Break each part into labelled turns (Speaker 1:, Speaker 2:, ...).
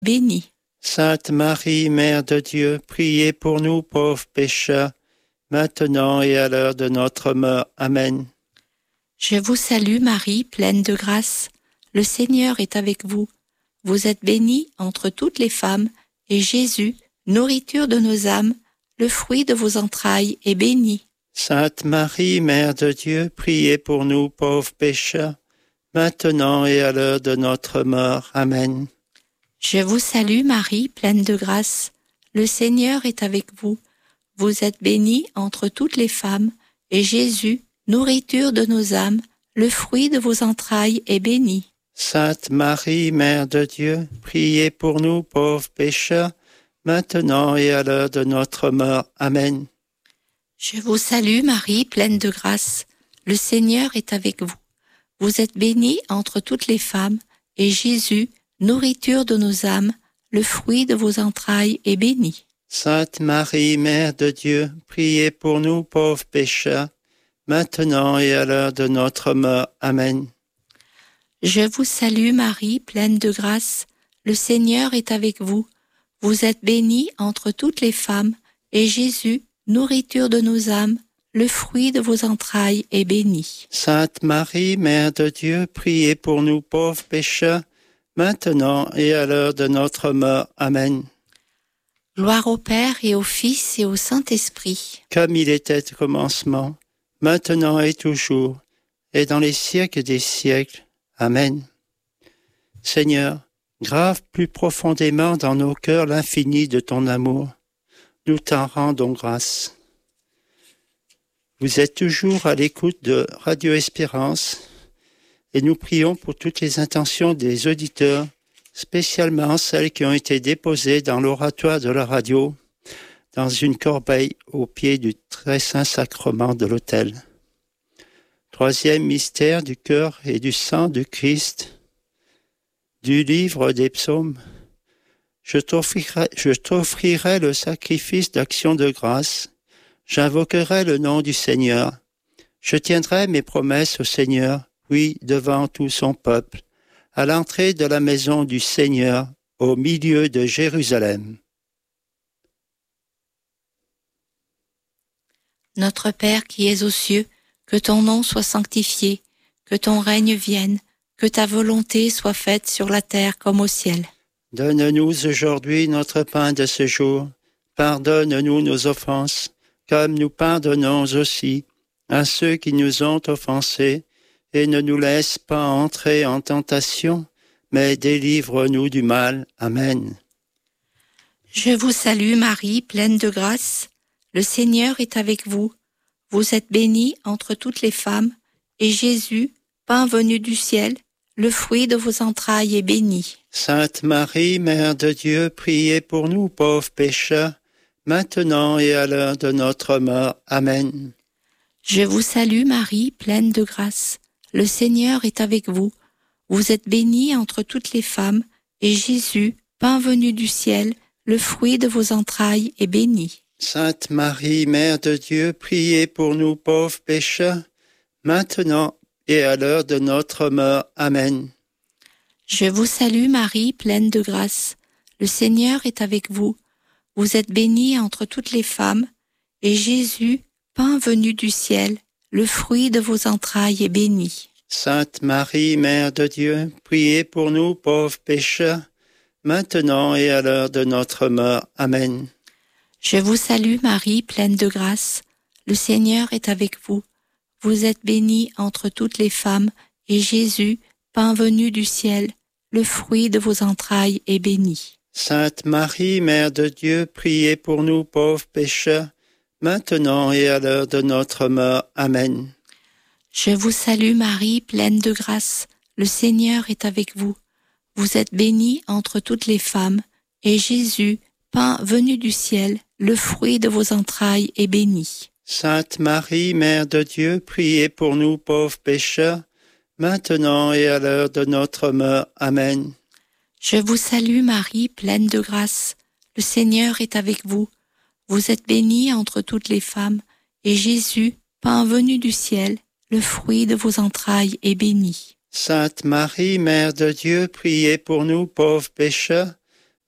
Speaker 1: béni.
Speaker 2: Sainte Marie, Mère de Dieu, priez pour nous pauvres pécheurs, maintenant et à l'heure de notre mort. Amen.
Speaker 1: Je vous salue Marie, pleine de grâce. Le Seigneur est avec vous. Vous êtes bénie entre toutes les femmes, et Jésus, nourriture de nos âmes, le fruit de vos entrailles, est béni.
Speaker 2: Sainte Marie, Mère de Dieu, priez pour nous pauvres pécheurs, maintenant et à l'heure de notre mort. Amen.
Speaker 1: Je vous salue Marie, pleine de grâce. Le Seigneur est avec vous. Vous êtes bénie entre toutes les femmes, et Jésus, nourriture de nos âmes, le fruit de vos entrailles, est béni.
Speaker 2: Sainte Marie, Mère de Dieu, priez pour nous pauvres pécheurs, maintenant et à l'heure de notre mort. Amen.
Speaker 1: Je vous salue Marie, pleine de grâce. Le Seigneur est avec vous. Vous êtes bénie entre toutes les femmes, et Jésus, nourriture de nos âmes, le fruit de vos entrailles, est béni.
Speaker 2: Sainte Marie, Mère de Dieu, priez pour nous pauvres pécheurs, maintenant et à l'heure de notre mort. Amen.
Speaker 1: Je vous salue Marie, pleine de grâce. Le Seigneur est avec vous. Vous êtes bénie entre toutes les femmes, et Jésus, nourriture de nos âmes, le fruit de vos entrailles, est béni.
Speaker 2: Sainte Marie, Mère de Dieu, priez pour nous pauvres pécheurs, maintenant et à l'heure de notre mort. Amen.
Speaker 1: Gloire au Père et au Fils et au Saint-Esprit.
Speaker 2: Comme il était au commencement, maintenant et toujours, et dans les siècles des siècles. Amen. Seigneur, grave plus profondément dans nos cœurs l'infini de ton amour. Nous t'en rendons grâce. Vous êtes toujours à l'écoute de Radio Espérance et nous prions pour toutes les intentions des auditeurs, spécialement celles qui ont été déposées dans l'oratoire de la radio, dans une corbeille au pied du très saint sacrement de l'autel. Troisième mystère du cœur et du sang de Christ, du livre des psaumes. Je t'offrirai le sacrifice d'action de grâce, j'invoquerai le nom du Seigneur, je tiendrai mes promesses au Seigneur, oui, devant tout son peuple, à l'entrée de la maison du Seigneur, au milieu de Jérusalem.
Speaker 1: Notre Père qui es aux cieux, que ton nom soit sanctifié, que ton règne vienne, que ta volonté soit faite sur la terre comme au ciel.
Speaker 2: Donne-nous aujourd'hui notre pain de ce jour. Pardonne-nous nos offenses, comme nous pardonnons aussi à ceux qui nous ont offensés, et ne nous laisse pas entrer en tentation, mais délivre-nous du mal. Amen.
Speaker 1: Je vous salue Marie, pleine de grâce. Le Seigneur est avec vous. Vous êtes bénie entre toutes les femmes, et Jésus, pain venu du ciel, le fruit de vos entrailles, est béni.
Speaker 2: Sainte Marie, Mère de Dieu, priez pour nous pauvres pécheurs, maintenant et à l'heure de notre mort. Amen.
Speaker 1: Je vous salue Marie, pleine de grâce. Le Seigneur est avec vous. Vous êtes bénie entre toutes les femmes, et Jésus, pain venu du ciel, le fruit de vos entrailles, est béni.
Speaker 2: Sainte Marie, Mère de Dieu, priez pour nous pauvres pécheurs, maintenant et à l'heure de notre mort. Amen.
Speaker 1: Je vous salue Marie, pleine de grâce. Le Seigneur est avec vous. Vous êtes bénie entre toutes les femmes, et Jésus, pain venu du ciel, le fruit de vos entrailles, est béni.
Speaker 2: Sainte Marie, Mère de Dieu, priez pour nous pauvres pécheurs, maintenant et à l'heure de notre mort. Amen.
Speaker 1: Je vous salue Marie, pleine de grâce. Le Seigneur est avec vous. Vous êtes bénie entre toutes les femmes, et Jésus, pain venu du ciel, le fruit de vos entrailles, est béni.
Speaker 2: Sainte Marie, Mère de Dieu, priez pour nous pauvres pécheurs, maintenant et à l'heure de notre mort. Amen.
Speaker 1: Je vous salue Marie, pleine de grâce. Le Seigneur est avec vous. Vous êtes bénie entre toutes les femmes, et Jésus, pain venu du ciel, le fruit de vos entrailles, est béni.
Speaker 2: Sainte Marie, Mère de Dieu, priez pour nous pauvres pécheurs, maintenant et à l'heure de notre mort. Amen.
Speaker 1: Je vous salue Marie, pleine de grâce. Le Seigneur est avec vous. Vous êtes bénie entre toutes les femmes, et Jésus, pain venu du ciel, le fruit de vos entrailles, est béni.
Speaker 2: Sainte Marie, Mère de Dieu, priez pour nous pauvres pécheurs,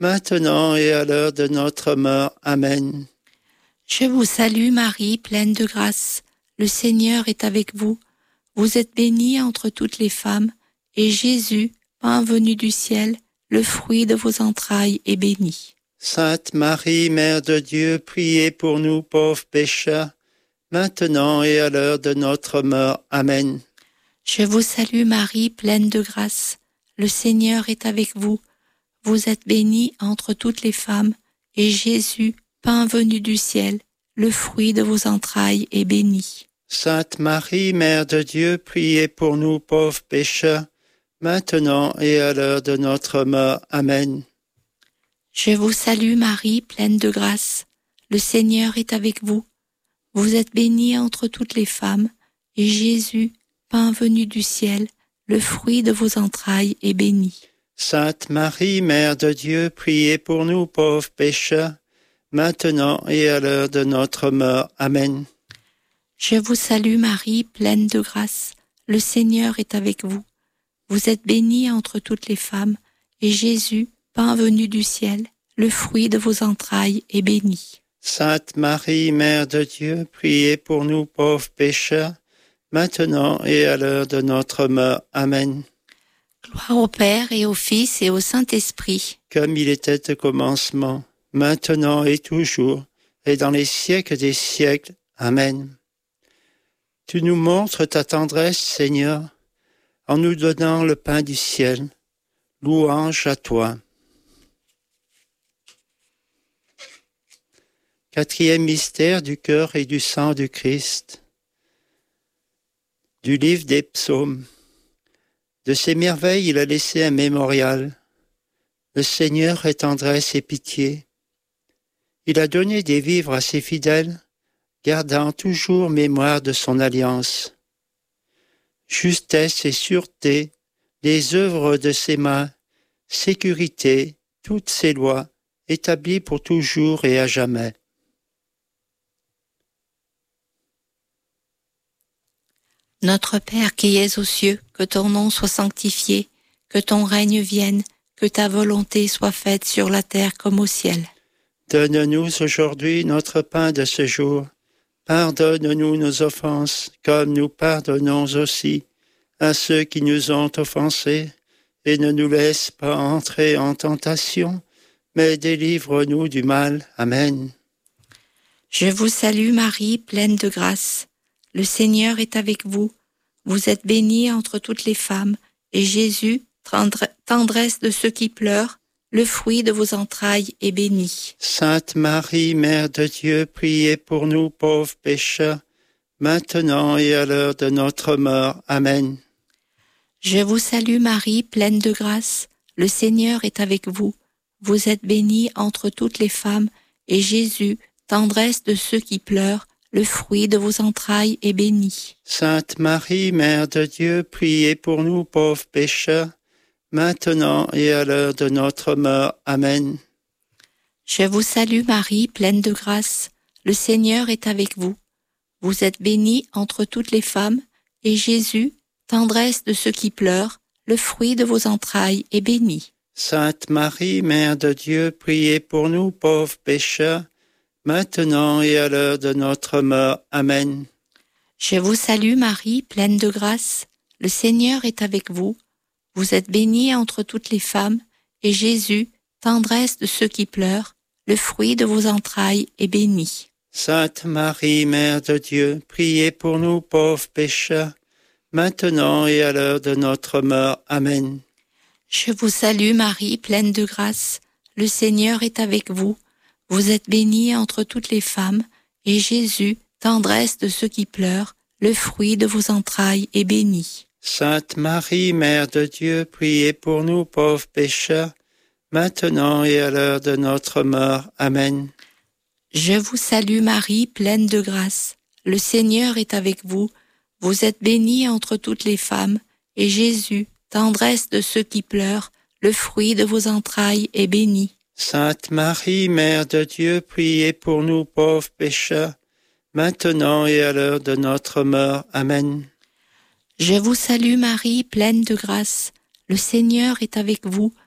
Speaker 2: maintenant et à l'heure de notre mort. Amen.
Speaker 1: Je vous salue Marie, pleine de grâce. Le Seigneur est avec vous. Vous êtes bénie entre toutes les femmes, et Jésus, pain venu du ciel, le fruit de vos entrailles, est béni.
Speaker 2: Sainte Marie, Mère de Dieu, priez pour nous pauvres pécheurs, maintenant et à l'heure de notre mort. Amen.
Speaker 1: Je vous salue Marie, pleine de grâce. Le Seigneur est avec vous. Vous êtes bénie entre toutes les femmes, et Jésus, pain venu du ciel, le fruit de vos entrailles, est béni.
Speaker 2: Sainte Marie, Mère de Dieu, priez pour nous pauvres pécheurs, maintenant et à l'heure de notre mort. Amen.
Speaker 1: Je vous salue Marie, pleine de grâce. Le Seigneur est avec vous. Vous êtes bénie entre toutes les femmes, et Jésus, pain venu du ciel, le fruit de vos entrailles, est béni.
Speaker 2: Sainte Marie, Mère de Dieu, priez pour nous pauvres pécheurs, maintenant et à l'heure de notre mort. Amen.
Speaker 1: Je vous salue Marie, pleine de grâce. Le Seigneur est avec vous. Vous êtes bénie entre toutes les femmes, et Jésus, pain venu du ciel, le fruit de vos entrailles, est béni.
Speaker 2: Sainte Marie, Mère de Dieu, priez pour nous pauvres pécheurs, maintenant et à l'heure de notre mort. Amen.
Speaker 1: Gloire au Père et au Fils et au Saint-Esprit.
Speaker 2: Comme il était au commencement, maintenant et toujours, et dans les siècles des siècles. Amen. Tu nous montres ta tendresse, Seigneur, en nous donnant le pain du ciel. Louange à toi. Quatrième mystère du cœur et du sang du Christ. Du livre des psaumes. De ces merveilles, il a laissé un mémorial. Le Seigneur est tendresse et pitié. Il a donné des vivres à ses fidèles, gardant toujours mémoire de son alliance. Justesse et sûreté, les œuvres de ses mains, sécurité, toutes ses lois, établies pour toujours et à jamais.
Speaker 1: Notre Père qui es aux cieux, que ton nom soit sanctifié, que ton règne vienne, que ta volonté soit faite sur la terre comme au ciel.
Speaker 2: Donne-nous aujourd'hui notre pain de ce jour. Pardonne-nous nos offenses, comme nous pardonnons aussi à ceux qui nous ont offensés, et ne nous laisse pas entrer en tentation, mais délivre-nous du mal. Amen.
Speaker 1: Je vous salue Marie, pleine de grâce. Le Seigneur est avec vous. Vous êtes bénie entre toutes les femmes, et Jésus, tendresse de ceux qui pleurent, le fruit de vos entrailles, est béni.
Speaker 2: Sainte Marie, Mère de Dieu, priez pour nous pauvres pécheurs, maintenant et à l'heure de notre mort. Amen.
Speaker 1: Je vous salue Marie, pleine de grâce. Le Seigneur est avec vous. Vous êtes bénie entre toutes les femmes, et Jésus, tendresse de ceux qui pleurent, le fruit de vos entrailles, est béni.
Speaker 2: Sainte Marie, Mère de Dieu, priez pour nous pauvres pécheurs, maintenant et à l'heure de notre mort. Amen.
Speaker 1: Je vous salue Marie, pleine de grâce. Le Seigneur est avec vous. Vous êtes bénie entre toutes les femmes, et Jésus, tendresse de ceux qui pleurent, le fruit de vos entrailles, est béni.
Speaker 2: Sainte Marie, Mère de Dieu, priez pour nous pauvres pécheurs, maintenant et à l'heure de notre mort. Amen.
Speaker 1: Je vous salue Marie, pleine de grâce. Le Seigneur est avec vous. Vous êtes bénie entre toutes les femmes, et Jésus, tendresse de ceux qui pleurent, le fruit de vos entrailles, est béni.
Speaker 2: Sainte Marie, Mère de Dieu, priez pour nous pauvres pécheurs, maintenant et à l'heure de notre mort. Amen.
Speaker 1: Je vous salue Marie, pleine de grâce. Le Seigneur est avec vous. Vous êtes bénie entre toutes les femmes, et Jésus, tendresse de ceux qui pleurent, le fruit de vos entrailles, est béni.
Speaker 2: Sainte Marie, Mère de Dieu, priez pour nous pauvres pécheurs, maintenant et à l'heure de notre mort. Amen.
Speaker 1: Je vous salue Marie, pleine de grâce. Le Seigneur est avec vous. Vous êtes bénie entre toutes les femmes, et Jésus, tendresse de ceux qui pleurent, le fruit de vos entrailles, est béni.
Speaker 2: Sainte Marie, Mère de Dieu, priez pour nous pauvres pécheurs, maintenant et à l'heure de notre mort. Amen.
Speaker 1: Je vous salue Marie, pleine de grâce. Le Seigneur est avec vous.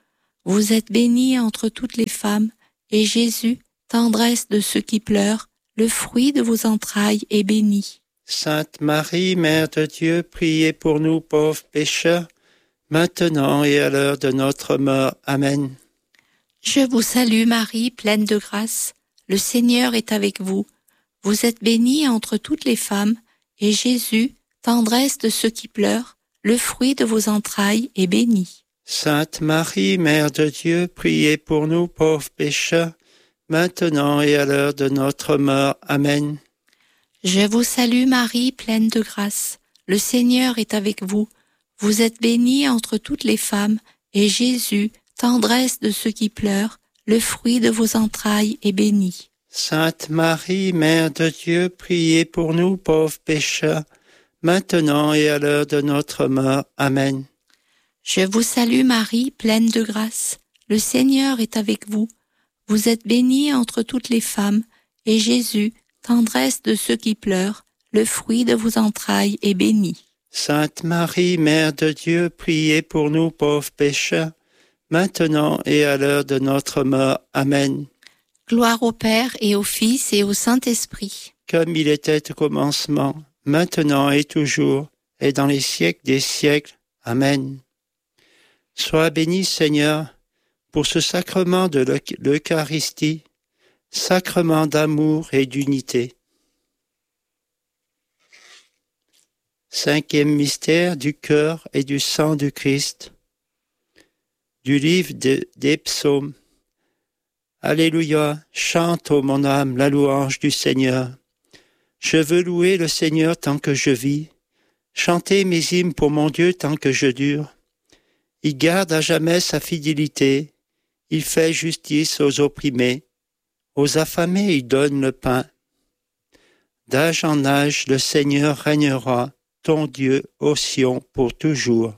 Speaker 1: Vous êtes bénie entre toutes les femmes, et Jésus, tendresse de ceux qui pleurent, le fruit de vos entrailles est béni.
Speaker 2: Sainte Marie, Mère de Dieu, priez pour nous pauvres pécheurs, maintenant et à l'heure de notre mort. Amen.
Speaker 1: Je vous salue Marie, pleine de grâce, le Seigneur est avec vous. Vous êtes bénie entre toutes les femmes, et Jésus, tendresse de ceux qui pleurent, le fruit de vos entrailles est béni.
Speaker 2: Sainte Marie, Mère de Dieu, priez pour nous pauvres pécheurs, maintenant et à l'heure de notre mort. Amen.
Speaker 1: Je vous salue Marie, pleine de grâce, le Seigneur est avec vous. Vous êtes bénie entre toutes les femmes, et Jésus, tendresse de ceux qui pleurent, le fruit de vos entrailles est béni.
Speaker 2: Sainte Marie, Mère de Dieu, priez pour nous pauvres pécheurs, maintenant et à l'heure de notre mort. Amen.
Speaker 1: Je vous salue Marie, pleine de grâce, le Seigneur est avec vous. Vous êtes bénie entre toutes les femmes, et Jésus, tendresse de ceux qui pleurent, le fruit de vos entrailles est béni.
Speaker 2: Sainte Marie, Mère de Dieu, priez pour nous pauvres pécheurs, maintenant et à l'heure de notre mort. Amen.
Speaker 1: Gloire au Père et au Fils et au Saint-Esprit.
Speaker 2: Comme il était au commencement, maintenant et toujours, et dans les siècles des siècles. Amen. Sois béni, Seigneur, pour ce sacrement de l'Eucharistie, sacrement d'amour et d'unité. Cinquième mystère du cœur et du sang du Christ. Du livre des psaumes. Alléluia, chante, ô mon âme, la louange du Seigneur. Je veux louer le Seigneur tant que je vis, chanter mes hymnes pour mon Dieu tant que je dure. Il garde à jamais sa fidélité, il fait justice aux opprimés, aux affamés il donne le pain. D'âge en âge le Seigneur régnera, ton Dieu, ô Sion, pour toujours.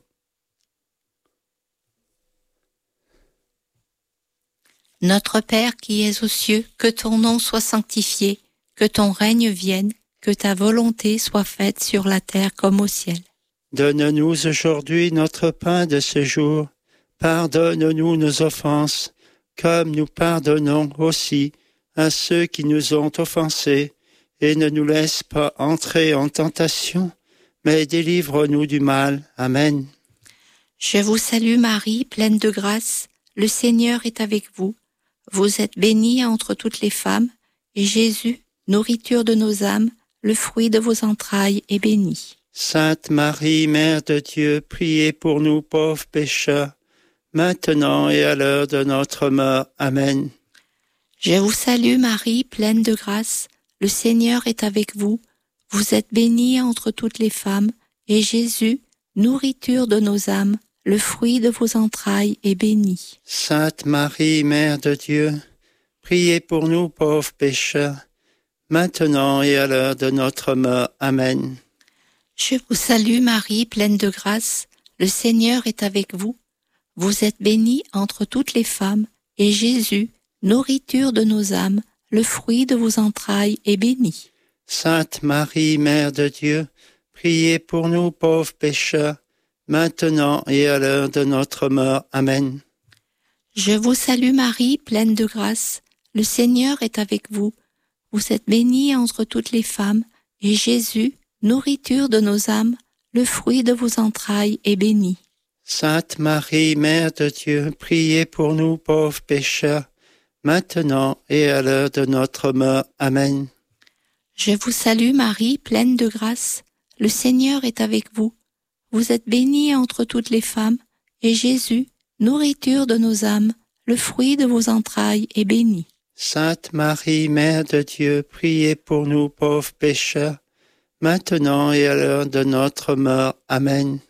Speaker 1: Notre Père qui es aux cieux, que ton nom soit sanctifié, que ton règne vienne, que ta volonté soit faite sur la terre comme au ciel.
Speaker 2: Donne-nous aujourd'hui notre pain de ce jour. Pardonne-nous nos offenses, comme nous pardonnons aussi à ceux qui nous ont offensés, et ne nous laisse pas entrer en tentation, mais délivre-nous du mal. Amen.
Speaker 1: Je vous salue Marie, pleine de grâce, le Seigneur est avec vous. Vous êtes bénie entre toutes les femmes, et Jésus, nourriture de nos âmes, le fruit de vos entrailles est béni.
Speaker 2: Sainte Marie, Mère de Dieu, priez pour nous pauvres pécheurs, maintenant et à l'heure de notre mort. Amen.
Speaker 1: Je vous salue Marie, pleine de grâce, le Seigneur est avec vous. Vous êtes bénie entre toutes les femmes, et Jésus, nourriture de nos âmes, le fruit de vos entrailles est béni.
Speaker 2: Sainte Marie, Mère de Dieu, priez pour nous pauvres pécheurs, maintenant et à l'heure de notre mort. Amen.
Speaker 1: Je vous salue Marie, pleine de grâce, le Seigneur est avec vous. Vous êtes bénie entre toutes les femmes, et Jésus, nourriture de nos âmes, le fruit de vos entrailles est béni.
Speaker 2: Sainte Marie, Mère de Dieu, priez pour nous pauvres pécheurs, maintenant et à l'heure de notre mort. Amen.
Speaker 1: Je vous salue Marie, pleine de grâce, le Seigneur est avec vous. Vous êtes bénie entre toutes les femmes, et Jésus, nourriture de nos âmes, le fruit de vos entrailles est béni.
Speaker 2: Sainte Marie, Mère de Dieu, priez pour nous pauvres pécheurs, maintenant et à l'heure de notre mort. Amen.
Speaker 1: Je vous salue Marie, pleine de grâce, le Seigneur est avec vous. Vous êtes bénie entre toutes les femmes, et Jésus, nourriture de nos âmes, le fruit de vos entrailles est béni.
Speaker 2: Sainte Marie, Mère de Dieu, priez pour nous pauvres pécheurs, maintenant et à l'heure de notre mort. Amen.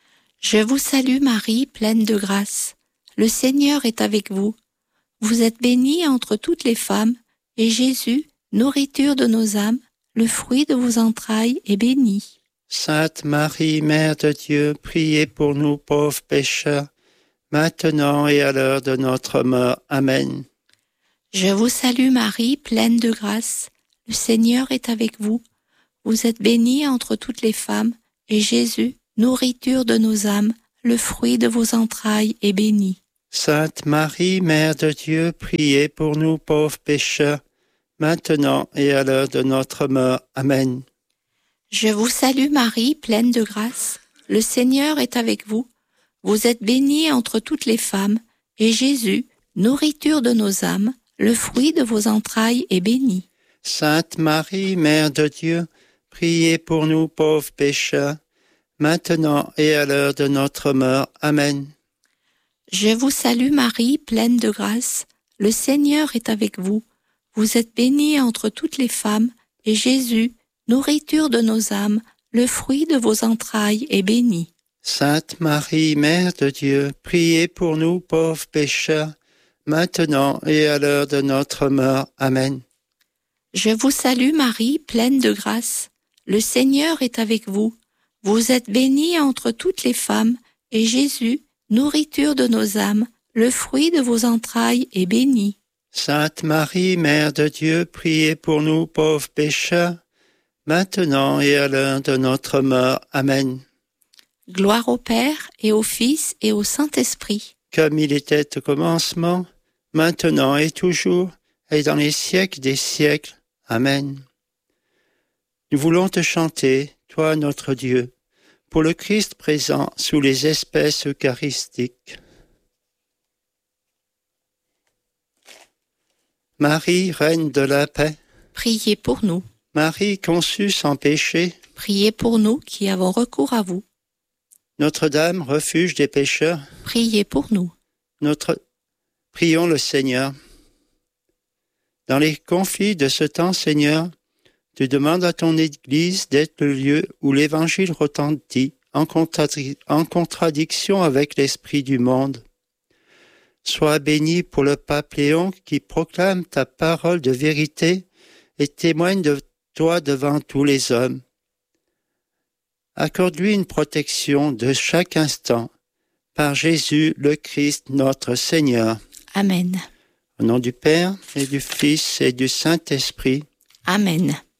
Speaker 1: Je vous salue Marie, pleine de grâce. Le Seigneur est avec vous. Vous êtes bénie entre toutes les femmes, et Jésus, nourriture de nos âmes, le fruit de vos entrailles est béni.
Speaker 2: Sainte Marie, Mère de Dieu, priez pour nous pauvres pécheurs, maintenant et à l'heure de notre mort. Amen.
Speaker 1: Je vous salue Marie, pleine de grâce. Le Seigneur est avec vous. Vous êtes bénie entre toutes les femmes, et Jésus, nourriture de nos âmes, le fruit de vos entrailles est béni.
Speaker 2: Sainte Marie, Mère de Dieu, priez pour nous pauvres pécheurs, maintenant et à l'heure de notre mort. Amen.
Speaker 1: Je vous salue Marie, pleine de grâce. Le Seigneur est avec vous. Vous êtes bénie entre toutes les femmes, et Jésus, nourriture de nos âmes, le fruit de vos entrailles est béni.
Speaker 2: Sainte Marie, Mère de Dieu, priez pour nous pauvres pécheurs, maintenant et à l'heure de notre mort. Amen.
Speaker 1: Je vous salue Marie, pleine de grâce. Le Seigneur est avec vous. Vous êtes bénie entre toutes les femmes, et Jésus, nourriture de nos âmes, le fruit de vos entrailles est béni.
Speaker 2: Sainte Marie, Mère de Dieu, priez pour nous pauvres pécheurs, maintenant et à l'heure de notre mort. Amen.
Speaker 1: Je vous salue Marie, pleine de grâce. Le Seigneur est avec vous. Vous êtes bénie entre toutes les femmes, et Jésus, nourriture de nos âmes, le fruit de vos entrailles est béni.
Speaker 2: Sainte Marie, Mère de Dieu, priez pour nous pauvres pécheurs, maintenant et à l'heure de notre mort. Amen.
Speaker 1: Gloire au Père et au Fils et au Saint-Esprit.
Speaker 2: Comme il était au commencement, maintenant et toujours, et dans les siècles des siècles. Amen. Nous voulons te chanter, toi notre Dieu, pour le Christ présent sous les espèces eucharistiques. Marie, Reine de la paix,
Speaker 1: Priez pour nous.
Speaker 2: Marie conçue sans péché,
Speaker 1: Priez pour nous qui avons recours à vous.
Speaker 2: Notre-Dame, refuge des pécheurs,
Speaker 1: Priez pour nous.
Speaker 2: Prions le Seigneur. Dans les conflits de ce temps, Seigneur, tu demandes à ton Église d'être le lieu où l'Évangile retentit en contradiction avec l'esprit du monde. Sois béni pour le pape Léon qui proclame ta parole de vérité et témoigne de toi devant tous les hommes. Accorde-lui une protection de chaque instant, par Jésus le Christ notre Seigneur.
Speaker 1: Amen.
Speaker 2: Au nom du Père et du Fils et du Saint-Esprit.
Speaker 1: Amen.